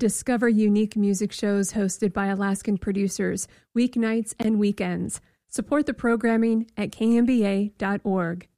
Discover unique music shows hosted by Alaskan producers, weeknights and weekends. Support the programming at kmba.org.